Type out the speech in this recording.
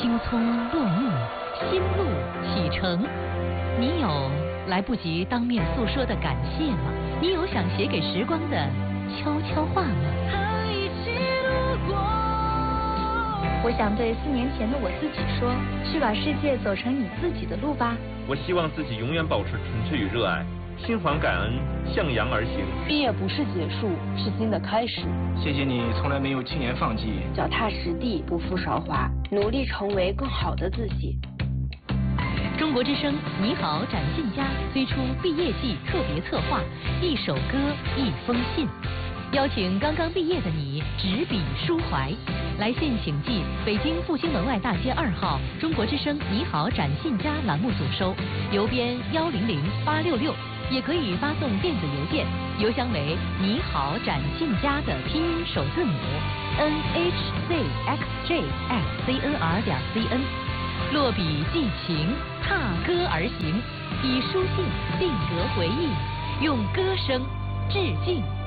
青葱落幕，新路启程。你有来不及当面诉说的感谢吗？你有想写给时光的悄悄话吗？ 我想对4年前的我自己说，去把世界走成你自己的路吧。 我希望自己永远保持纯粹与热爱，心怀感恩，向阳而行。 毕业不是结束，是新的开始。 谢谢你从来没有轻言放弃， 脚踏实地，不负韶华，努力成为更好的自己。 中国之声你好展信佳推出毕业季特别策划，一首歌一封信，邀请刚刚毕业的你执笔抒怀。来信请寄北京复兴门外大街2号中国之声你好展信佳栏目组收，邮编100866，也可以发送电子邮件，邮箱为你好展信佳的拼音首字母 nhzxjfcnr.cn。落笔寄情，踏歌而行，以书信定格回忆，用歌声致敬。